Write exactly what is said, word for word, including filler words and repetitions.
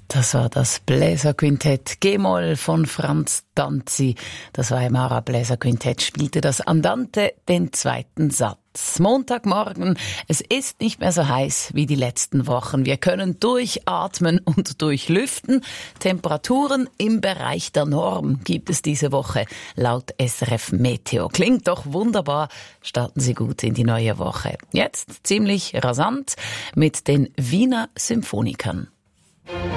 Das war das Bläserquintett G-Moll von Franz Danzi. Das Weimarer Bläserquintett spielte das Andante, den zweiten Satz. Montagmorgen, es ist nicht mehr so heiß wie die letzten Wochen. Wir können durchatmen und durchlüften. Temperaturen im Bereich der Norm gibt es diese Woche, laut S R F Meteo. Klingt doch wunderbar. Starten Sie gut in die neue Woche. Jetzt ziemlich rasant mit den Wiener Symphonikern.